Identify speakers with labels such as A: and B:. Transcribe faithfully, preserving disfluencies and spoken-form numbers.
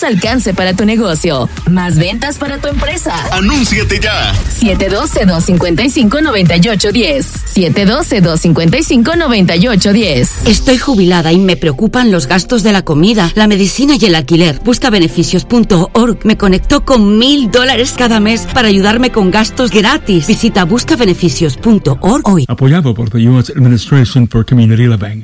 A: más alcance para tu negocio, más ventas para tu empresa.
B: ¡Anúnciate ya!
A: siete uno dos, dos cinco cinco, nueve ocho uno cero. siete uno dos, dos cinco cinco, nueve ocho uno cero.
C: Estoy jubilada y me preocupan los gastos de la comida, la medicina y el alquiler. busca beneficios punto org me conectó con mil dólares cada mes para ayudarme con gastos gratis. Visita busca beneficios punto org hoy.
D: Apoyado por the U S Administration for Community Living.